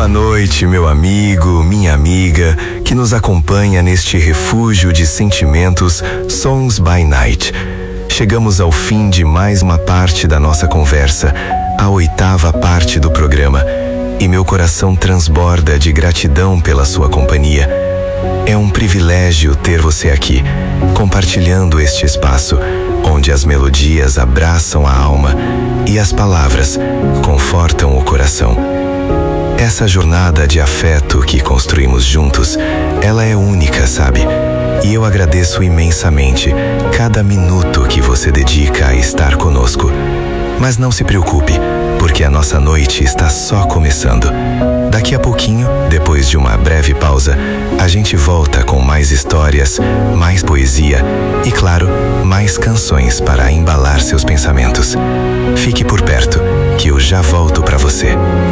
Boa noite, meu amigo, minha amiga, que nos acompanha neste refúgio de sentimentos Songs by Night. Chegamos ao fim de mais uma parte da nossa conversa, a 8ª parte do programa, e meu coração transborda de gratidão pela sua companhia. É um privilégio ter você aqui, compartilhando este espaço, onde as melodias abraçam a alma e as palavras confortam o coração. Essa jornada de afeto que construímos juntos, ela é única, sabe? E eu agradeço imensamente cada minuto que você dedica a estar conosco. Mas não se preocupe, porque a nossa noite está só começando. Daqui a pouquinho, depois de uma breve pausa, a gente volta com mais histórias, mais poesia e, claro, mais canções para embalar seus pensamentos. Fique por perto, que eu já volto para você.